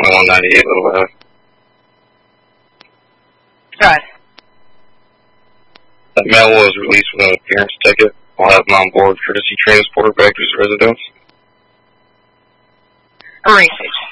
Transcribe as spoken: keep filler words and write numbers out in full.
twenty-one ninety-eight Little Ave. Go ahead. That male was released with an appearance ticket. I'll have him on board courtesy transport back to his residence. Racist.